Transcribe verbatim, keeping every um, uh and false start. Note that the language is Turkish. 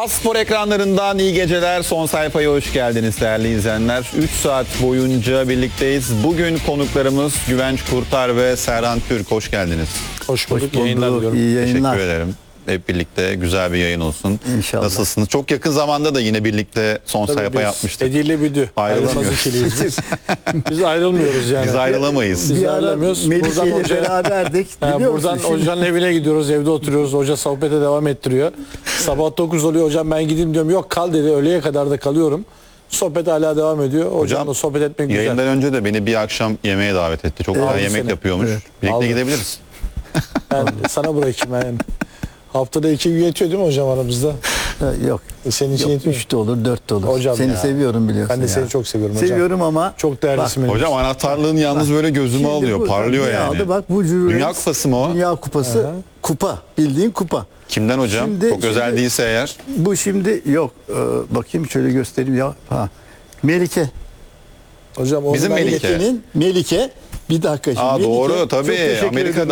Aspor ekranlarından iyi geceler. Son sayfaya hoş geldiniz değerli izleyenler. üç saat boyunca birlikteyiz. Bugün konuklarımız Güvenç Kurtar ve Serhan Türk. Hoş geldiniz. Hoş bulduk. Hoş bulduk. Yayınlar diliyorum. İyi yayınlar. Teşekkür ederim. Hep birlikte güzel bir yayın olsun. İnşallah. Nasılsınız? Çok yakın zamanda da yine birlikte son Tabii sayfa biz yapmıştık. Edil'le Büdü. Ayrılamıyoruz. Ayrılmaz ikiliyiz biz. Biz ayrılmıyoruz yani. Biz ayrılamayız. Biz Bir ara ayrılamıyoruz. Melike Buradan ile hoca- beraberdik. Ha, Biliyor buradan musun? Şimdi- hocanın evine gidiyoruz, evde oturuyoruz. Hoca sohbete devam ettiriyor. Sabah dokuz oluyor, hocam ben gideyim diyorum. Yok kal dedi, öğleye kadar da kalıyorum. Sohbet hala devam ediyor. Hocamla sohbet etmek güzel. Yayından önce de beni bir akşam yemeğe davet etti. Çok güzel Aldım yemek seni. yapıyormuş. Evet. Birlikte Aldım. gidebiliriz. Ben sana bırakayım yani. Haftada iki gün yetiyor değil mi hocam aramızda? Ha, Yok. Senin için Yok, yetiyor. üç de olur, dört de olur. Hocam seni ya. seviyorum biliyorsun. Ben de ya. seni çok seviyorum hocam. Seviyorum ama Çok değerlisin benim. Hocam anahtarlığın yalnız böyle gözümü Şimdi alıyor. bu- Parlıyor ne yani. aldı? Bak bu Jules Dünya Rimet, Kupası mı o? Dünya Kupası. Aha. Kupa. Bildiğin kupa. Kimden hocam? Şimdi- Çok özel şimdi- değilse eğer. Bu şimdi yok. Ee, bakayım şöyle göstereyim ya. Ha. Melike. Hocam onu Bizim ben- Melike. Melike'nin Melike. Bir dakika şimdi. Aa Melike, doğru çok tabii. teşekkür Amerika'dan. ederim.